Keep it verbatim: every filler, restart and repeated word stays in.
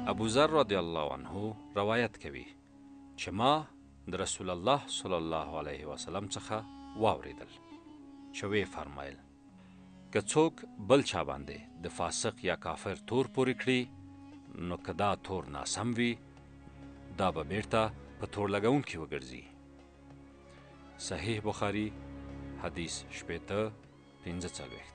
ابو ذر رضی الله عنه روایت کوي چې ما د رسول الله صلی الله علیه وسلم څخه واوریدل چې وی فرمایل که څوک بل چا باندې د فاسق یا کافر تور پورې کړي نو که دا تور ناسم وي دا به بیرته په تور لګونکي وګرځي. صحیح بخاري حدیث شپېته پنځه څلوېښت.